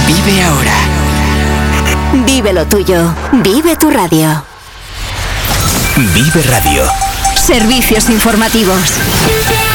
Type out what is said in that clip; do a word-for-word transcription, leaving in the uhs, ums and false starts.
Vive ahora. Vive lo tuyo. Vive tu radio. Vive Radio. Servicios informativos.